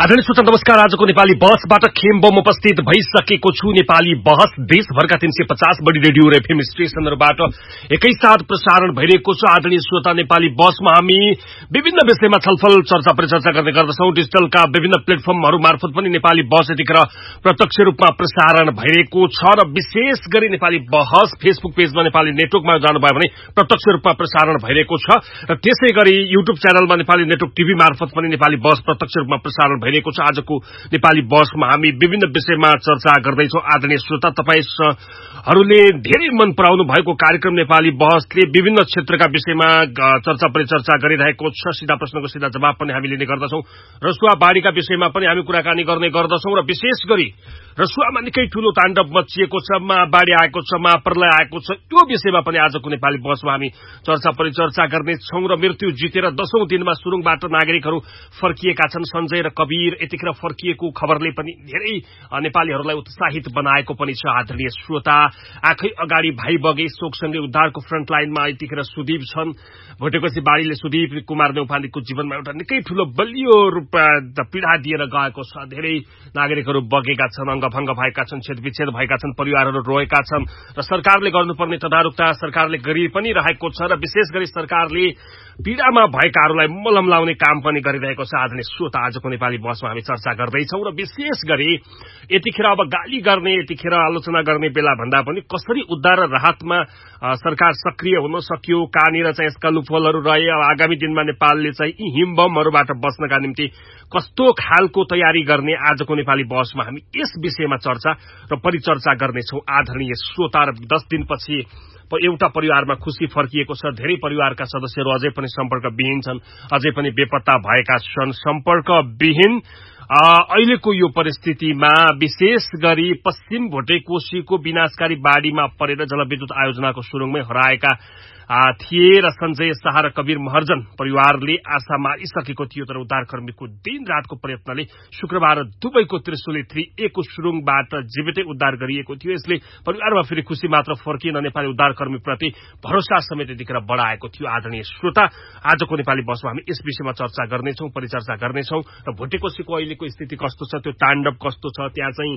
आदरणीय श्रोता नमस्कार। आजको नेपाली बहसबाट खेम्बम उपस्थित भइसकेको छु। नेपाली बहस देशभरका 350 बढी रेडियो र एफएम स्टेशनहरूबाट एकैसाथ प्रसारण भइरहेको छ। आदरणीय श्रोता, नेपाली बहसमा हामी विभिन्न विषयमा छलफल चर्चा परिचर्चा गर्ने गर्दछौं। डिजिटलका विभिन्न प्लेटफर्महरू मार्फत पनि नेपाली बहस यतिखेर प्रत्यक्ष रूपमा प्रसारण भइरहेको छ र विशेष गरी नेपाली बहस फेसबुक पेजमा नेपाली नेटवर्कमा जानुभयो भने प्रत्यक्ष रूपमा प्रसारण भइरहेको छ र त्यसै गरी युट्युब च्यानलमा नेपाली नेटवर्क टिभी मार्फत पनि नेपाली बहस प्रत्यक्ष रूपमा प्रसारण भइरहेको छ। आजको नेपाली बहसमा हामी विभिन्न विषयमा चर्चा गर्दैछौं। आदरणीय श्रोता, तपाईहरूले धेरै मन पराउनु भएको कार्यक्रम नेपाली बहसले विभिन्न क्षेत्रका विषयमा चर्चा परिचर्चा गरिरहेको छ। सीधा प्रश्नको सीधा जवाब पनि हामी लिने गर्दछौं। रसुवा बाढीका विषयमा पनि हामी कुराकानी गर्ने गर्दछौं र विशेष गरी रसुवामा निकै ठूलो ताण्डव मचिएको छ, महाबाढी आएको छ, महाप्रलय आएको छ, त्यो विषयमा पनि आजको नेपाली बहसमा हामी चर्चा परिचर्चा गर्नेछौं र मृत्यु जितेर 10औं दिनमा सुरुङबाट नागरिकहरू फर्किएका छन्। सञ्जय र कबीर यतिखेर फर्किएको खबरले पनि धेरै नेपालीहरूलाई उत्साहित बनाएको पनि छ। आदरणीय श्रोता, आँखै अगाडि भाइ बगे शोकसँगै उद्धारको फ्रन्टलाइनमा यतिखेर सुदीप छन्। भोटेपछि बाढीले सुदीप कुमार नेउपानेको जीवनमा एउटा निकै ठूलो बलियो पीड़ा दिएर गएको छ। धेरै नागरिकहरू बगेका छन्, अंगभंग भएका छन्, छेदविच्छेद भएका छन्, परिवारहरू रोएका छन् र सरकारले गर्नुपर्ने तदारुकता सरकारले गरि पनि रहेको छ र विशेष गरी सरकारले पीड़ामा भएकाहरूलाई मलम लाउने काम पनि गरिरहेको छ। आदरणीय श्रोता, आजको नेपाली बहसमा हामी चर्चा गर्दैछौं र विशेष गरी यतिखेर अब गाली गर्ने, यतिखेर आलोचना गर्ने बेला भन्दा पनि कसरी उद्धार र राहतमा सरकार सक्रिय हुन सक्यो, कहाँनिर चाहिँ यसका लुफोलहरू रहे, आगामी दिनमा नेपालले चाहिँ यी हिमबमहरूबाट बच्नका निम्ति कस्तो खालको तयारी गर्ने, आजको नेपाली बहसमा हामी यस विषयमा चर्चा र परिचर्चा गर्नेछौं। आदरणीय श्रोता, र 10 दिनपछि एउटा परिवारमा खुशी फर्किएको छ। धेरै परिवारका सदस्यहरू अझै पनि सम्पर्कविहीन छन्, अझै पनि बेपत्ता भएका छन्। सम्पर्कविहीन अहिलेको यो परिस्थितिमा विशेष गरी पश्चिम भोटेकोशीको विनाशकारी बाढीमा परेर जलविद्युत आयोजनाको सुरुङमै हराएका थिए र सञ्जय शाह र कबीर महर्जन परिवारले आशा मारिसकेको थियो। तर उद्धारकर्मीको दिन रातको प्रयत्नले शुक्रबार दुबईको त्रिशुली 3A को सुरुङबाट जीवितै उद्धार गरिएको थियो। यसले परिवारमा फेरि खुशी मात्र फर्किएन, नेपाली उद्धारकर्मीप्रति भरोसा समेत यतिखेर बढाएको थियो। आदरणीय श्रोता, आजको नेपाली बसमा हामी यस विषयमा चर्चा गर्नेछौं, परिचर्चा गर्नेछौं र भोटेकोशीको अहिलेको स्थिति कस्तो छ, त्यो ताण्डव कस्तो छ, त्यहाँ चाहिँ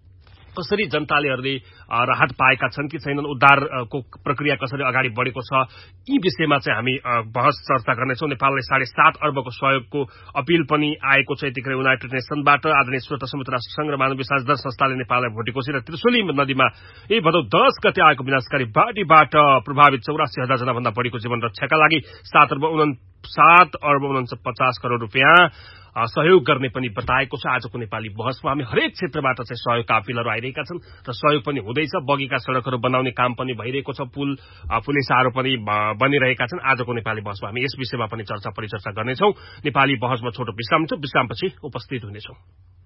कसरी जनताले राहत पाएका छन् कि छैनन्, उद्धारको प्रक्रिया कसरी अगाडि बढेको छ, यी विषयमा चाहिँ हामी बहस चर्चा गर्नेछौं। नेपाललाई 7.5 अर्बको सहयोगको अपील पनि आएको छ यतिखेर युनाइटेड नेसनबाट। आदरणीय श्रोता, संयुक्त राष्ट्र संघ र मानव विकास संस्थाले नेपाललाई भोटेकोशी र त्रिशुली नदीमा भदौ 10 गते आएको विनाशकारी बाढीबाट प्रभावित 84,000 जना भन्दा बढीको जीवन रक्षाका लागि 7 अर्ब 49 करोड़ रुपियाँ सहयोग गर्ने पनि बताएको छ। आजको नेपाली बहसमा हामी हरेक क्षेत्रबाट चाहिँ सहयोगका अपीलहरू आइरहेका छन् र सहयोग पनि हुँदैछ। बगेका सड़कहरू बनाउने काम पनि भइरहेको छ, पुलिसाहरू पनि बनिरहेका छन्। आजको नेपाली बहसमा हामी यस विषयमा पनि चर्चा परिचर्चा गर्नेछौं। नेपाली बहसमा छोटो विश्राम छ, विश्रामपछि उपस्थित हुनेछौं।